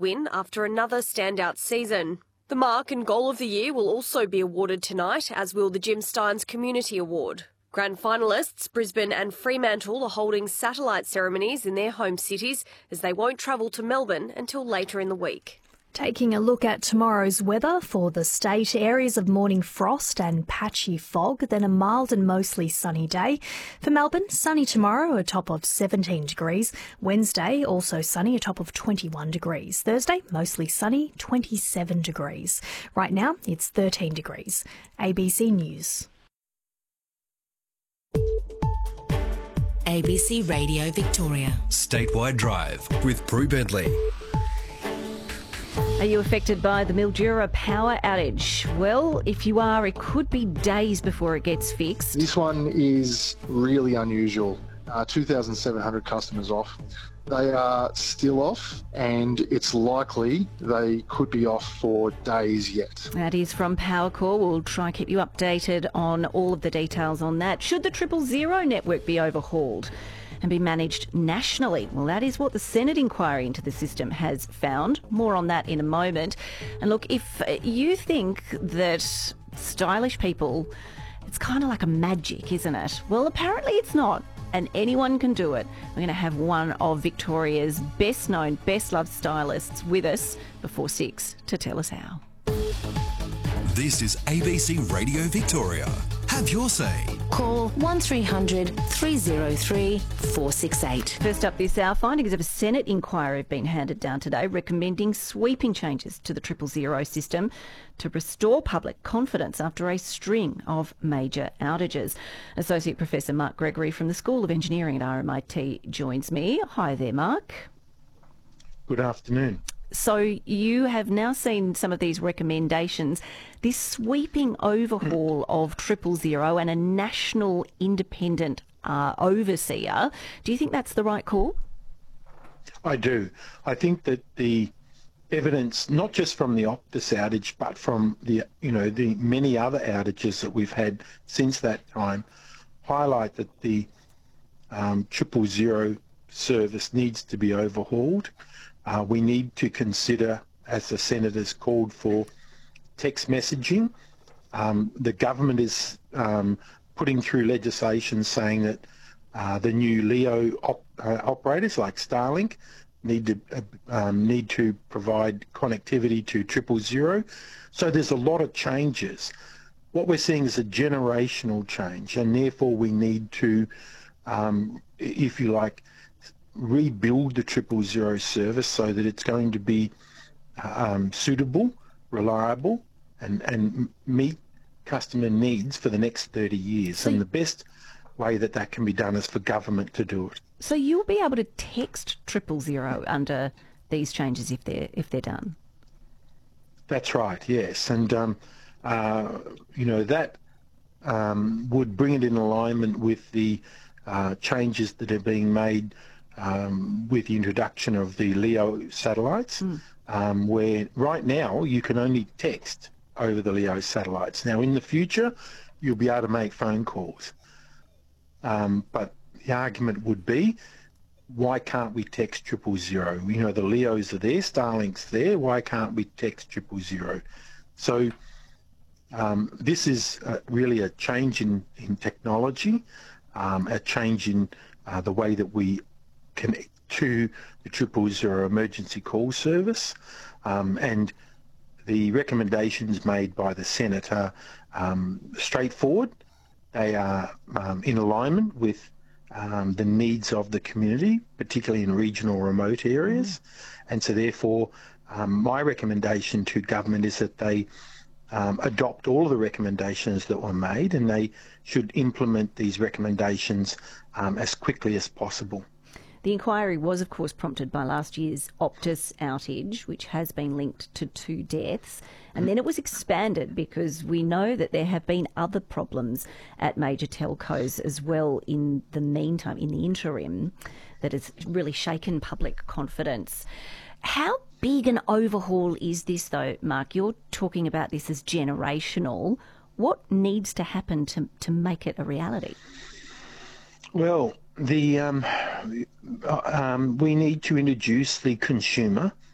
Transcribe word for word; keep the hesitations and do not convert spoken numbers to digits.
win after another standout season. The Mark and Goal of the Year will also be awarded tonight, as will the Jim Steins Community Award. Grand finalists Brisbane and Fremantle are holding satellite ceremonies in their home cities, as they won't travel to Melbourne until later in the week. Taking a look at tomorrow's weather for the state, areas of morning frost and patchy fog, then a mild and mostly sunny day. For Melbourne, sunny tomorrow, a top of seventeen degrees. Wednesday, also sunny, a top of twenty-one degrees. Thursday, mostly sunny, twenty-seven degrees. Right now, it's thirteen degrees. A B C News. A B C Radio Victoria. Statewide Drive with Prue Bentley. Are you affected by the Mildura power outage? Well, if you are, it could be days before it gets fixed. This one is really unusual. Uh, two thousand seven hundred customers off. They are still off, and it's likely they could be off for days yet. That is from Powercor. We'll try and keep you updated on all of the details on that. Should the Triple Zero network be overhauled and be managed nationally? Well, that is what the Senate inquiry into the system has found. More on that in a moment. And look, if you think that stylish people, it's kind of like a magic, isn't it? Well, apparently it's not, and anyone can do it. We're going to have one of Victoria's best known, best loved stylists with us before six to tell us how. This is A B C Radio Victoria. Have your say. Call one three hundred three oh three four six eight. First up this hour, findings of a Senate inquiry have been handed down today recommending sweeping changes to the Triple Zero system to restore public confidence after a string of major outages. Associate Professor Mark Gregory from the School of Engineering at R M I T joins me. Hi there, Mark. Good afternoon. So you have now seen some of these recommendations, this sweeping overhaul of Triple Zero and a national independent uh, overseer. Do you think that's the right call? I do. I think that the evidence, not just from the Optus outage, but from the you know the many other outages that we've had since that time, highlight that the um, Triple Zero service needs to be overhauled. Uh, we need to consider, as the Senators called for, text messaging. Um, the government is um, putting through legislation saying that uh, the new LEO op uh, operators like Starlink need to uh, um, need to provide connectivity to Triple Zero. So there's a lot of changes. What we're seeing is a generational change, and therefore we need to, um, if you like, rebuild the Triple Zero service so that it's going to be um, suitable, reliable, and, and meet customer needs for the next thirty years. So and the best way that that can be done is for government to do it. So you'll be able to text Triple Zero under these changes if they're if they're done. That's right. Yes, and um, uh, you know that um, would bring it in alignment with the uh, changes that are being made. Um, with the introduction of the LEO satellites, mm. um, where right now you can only text over the LEO satellites. Now, in the future, you'll be able to make phone calls. Um, but the argument would be, why can't we text Triple Zero? You know, the LEOs are there, Starlink's there, why can't we text Triple Zero? So um, this is uh, really a change in, in technology, um, a change in uh, the way that we connect to the Triple Zero emergency call service, um, and the recommendations made by the Senate are um, straightforward. They are um, in alignment with um, the needs of the community, particularly in regional remote areas, mm. and so therefore um, my recommendation to government is that they um, adopt all of the recommendations that were made, and they should implement these recommendations um, as quickly as possible. The inquiry was, of course, prompted by last year's Optus outage, which has been linked to two deaths. And then it was expanded because we know that there have been other problems at major telcos as well in the meantime, in the interim, that has really shaken public confidence. How big an overhaul is this, though, Mark? You're talking about this as generational. What needs to happen to, to make it a reality? Well, the um, um, we need to introduce the consumer